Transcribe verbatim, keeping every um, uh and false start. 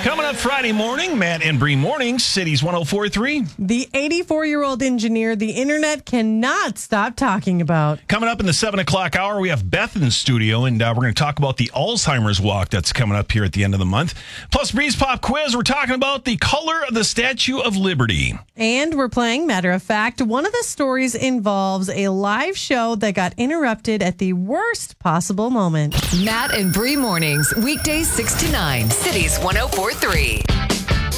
Coming up Friday morning, Matt and Bree Mornings, Cities one oh four point three. The eighty-four-year-old engineer the internet cannot stop talking about. Coming up in the seven o'clock hour, we have Beth in the studio, and uh, we're going to talk about the Alzheimer's Walk that's coming up here at the end of the month. Plus, Bree's Pop Quiz, we're talking about the color of the Statue of Liberty. And we're playing Matter of Fact. One of the stories involves a live show that got interrupted at the worst possible moment. Matt and Bree Mornings, weekdays six to nine, Cities one oh four point three.